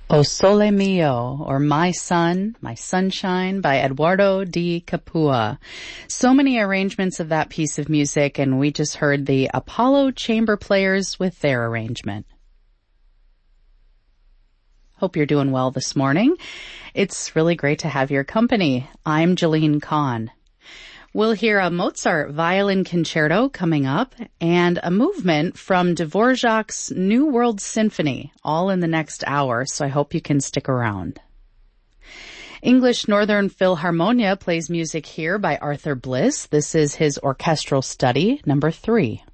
O Sole Mio, or My Sun, My Sunshine by Eduardo Di Capua. So many arrangements of that piece of music, and we just heard the Apollo Chamber Players with their arrangement. Hope you're doing well this morning. It's really great to have your company. I'm Jolene Kahn. We'll hear a Mozart violin concerto coming up and a movement from Dvorak's New World Symphony, all in the next hour, so I hope you can stick around. English Northern Philharmonia plays music here by Arthur Bliss. This is his orchestral study, number 3.